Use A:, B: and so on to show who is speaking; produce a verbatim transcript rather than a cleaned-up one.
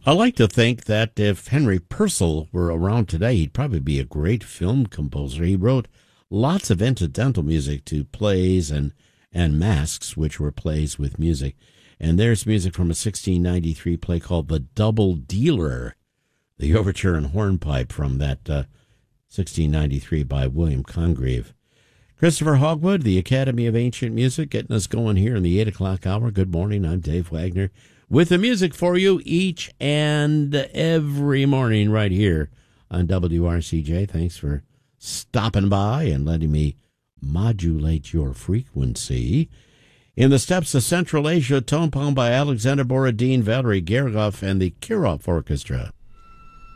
A: I like to think that if Henry Purcell were around today, he'd probably be a great film composer. He wrote lots of incidental music to plays and, and masques, which were plays with music. And there's music from a sixteen ninety-three play called The Double Dealer, the overture and hornpipe from that uh, sixteen ninety-three by William Congreve. Christopher Hogwood, the Academy of Ancient Music, getting us going here in the eight o'clock hour. Good morning, I'm Dave Wagner, with the music for you each and every morning right here on W R C J. Thanks for stopping by and letting me modulate your frequency. In the Steppes of Central Asia, tone poem by Alexander Borodin, Valery Gergiev, and the Kirov Orchestra.